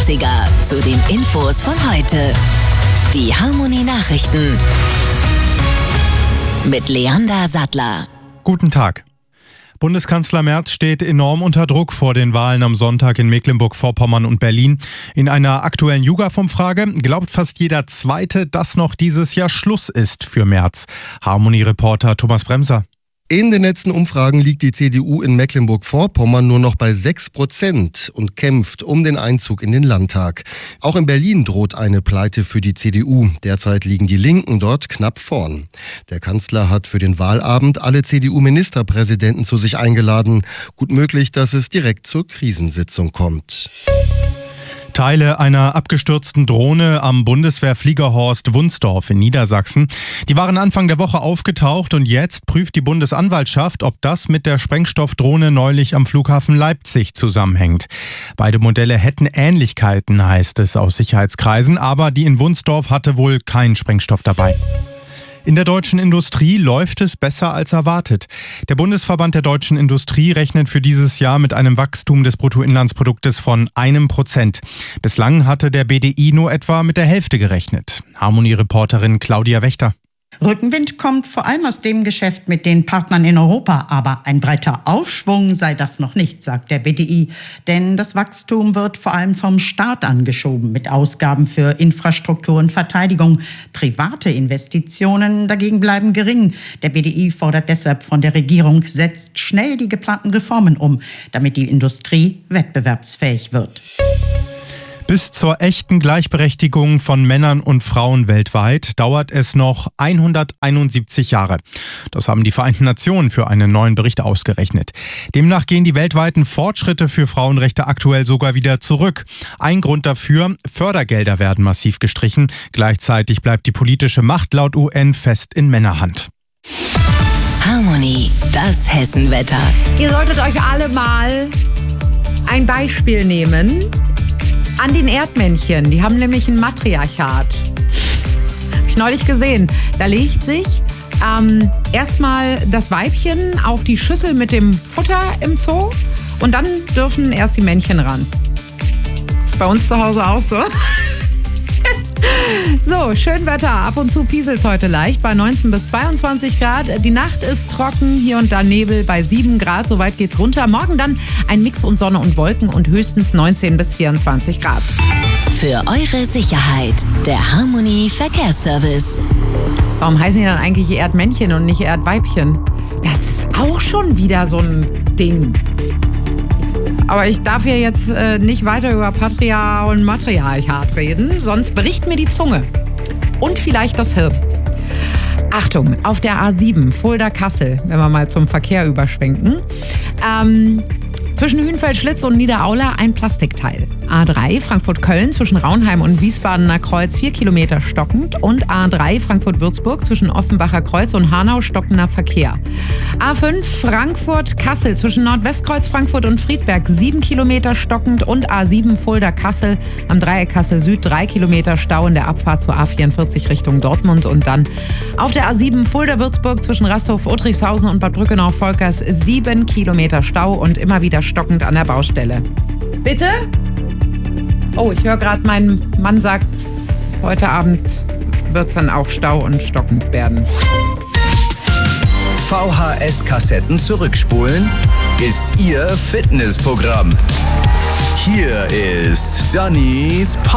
80er zu den Infos von heute. Die Harmonie Nachrichten mit Leander Sattler. Guten Tag. Bundeskanzler Merz steht enorm unter Druck vor den Wahlen am Sonntag in Mecklenburg-Vorpommern und Berlin. In einer aktuellen YouGov-Umfrage glaubt fast jeder Zweite, dass noch dieses Jahr Schluss ist für Merz. Harmonie-Reporter Thomas Bremser. In den letzten Umfragen liegt die CDU in Mecklenburg-Vorpommern nur noch bei 6% und kämpft um den Einzug in den Landtag. Auch in Berlin droht eine Pleite für die CDU. Derzeit liegen die Linken dort knapp vorn. Der Kanzler hat für den Wahlabend alle CDU-Ministerpräsidenten zu sich eingeladen. Gut möglich, dass es direkt zur Krisensitzung kommt. Teile einer abgestürzten Drohne am Bundeswehrfliegerhorst Wunsdorf in Niedersachsen. Die waren Anfang der Woche aufgetaucht und jetzt prüft die Bundesanwaltschaft, ob das mit der Sprengstoffdrohne neulich am Flughafen Leipzig zusammenhängt. Beide Modelle hätten Ähnlichkeiten, heißt es aus Sicherheitskreisen, aber die in Wunsdorf hatte wohl keinen Sprengstoff dabei. In der deutschen Industrie läuft es besser als erwartet. Der Bundesverband der deutschen Industrie rechnet für dieses Jahr mit einem Wachstum des Bruttoinlandsproduktes von 1%. Bislang hatte der BDI nur etwa mit der Hälfte gerechnet. Harmonie-Reporterin Claudia Wächter. Rückenwind kommt vor allem aus dem Geschäft mit den Partnern in Europa. Aber ein breiter Aufschwung sei das noch nicht, sagt der BDI. Denn das Wachstum wird vor allem vom Staat angeschoben mit Ausgaben für Infrastruktur und Verteidigung. Private Investitionen dagegen bleiben gering. Der BDI fordert deshalb von der Regierung, setzt schnell die geplanten Reformen um, damit die Industrie wettbewerbsfähig wird. Bis zur echten Gleichberechtigung von Männern und Frauen weltweit dauert es noch 171 Jahre. Das haben die Vereinten Nationen für einen neuen Bericht ausgerechnet. Demnach gehen die weltweiten Fortschritte für Frauenrechte aktuell sogar wieder zurück. Ein Grund dafür: Fördergelder werden massiv gestrichen. Gleichzeitig bleibt die politische Macht laut UN fest in Männerhand. Harmonie, das Hessenwetter. Ihr solltet euch alle mal ein Beispiel nehmen an den Erdmännchen. Die haben nämlich ein Matriarchat. Habe ich neulich gesehen. Da legt sich erstmal das Weibchen auf die Schüssel mit dem Futter im Zoo und dann dürfen erst die Männchen ran. Ist bei uns zu Hause auch so. So, schön Wetter. Ab und zu pieselt's heute leicht bei 19 bis 22 Grad. Die Nacht ist trocken, hier und da Nebel bei 7 Grad. Soweit geht's runter. Morgen dann ein Mix und Sonne und Wolken und höchstens 19 bis 24 Grad. Für eure Sicherheit, der Harmonie Verkehrsservice. Warum heißen die dann eigentlich Erdmännchen und nicht Erdweibchen? Das ist auch schon wieder so ein Ding. Aber ich darf ja jetzt nicht weiter über Patria und Matriarchat reden, sonst bricht mir die Zunge. Und vielleicht das Hirn. Achtung, auf der A7 Fulda-Kassel, wenn wir mal zum Verkehr überschwenken. Zwischen Hünfeld-Schlitz und Niederaula ein Plastikteil. A3 Frankfurt-Köln zwischen Raunheim und Wiesbadener Kreuz 4 Kilometer stockend und A3 Frankfurt-Würzburg zwischen Offenbacher Kreuz und Hanau stockender Verkehr. A5 Frankfurt-Kassel zwischen Nordwestkreuz Frankfurt und Friedberg 7 Kilometer stockend und A7 Fulda-Kassel am Dreieck Kassel-Süd 3 Kilometer Stau in der Abfahrt zur A44 Richtung Dortmund und dann auf der A7 Fulda-Würzburg zwischen Rasthof-Uttrichshausen und Bad Brückenau-Volkers 7 Kilometer Stau und immer wieder stockend an der Baustelle. Bitte? Oh, ich höre gerade, mein Mann sagt, heute Abend wird es dann auch Stau und stockend werden. VHS-Kassetten zurückspulen ist Ihr Fitnessprogramm. Hier ist Dannys